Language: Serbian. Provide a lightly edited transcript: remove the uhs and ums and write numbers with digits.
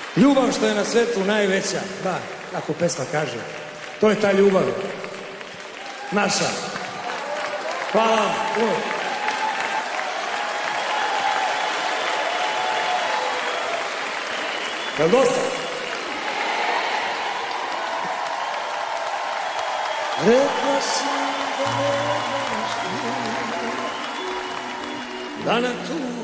Ljubav što je na svetu najveća, da, kako pesma kaže. To je ta ljubav. Naša. Hvala vam. Je li dosta? Rekla si da ne znaš da na tu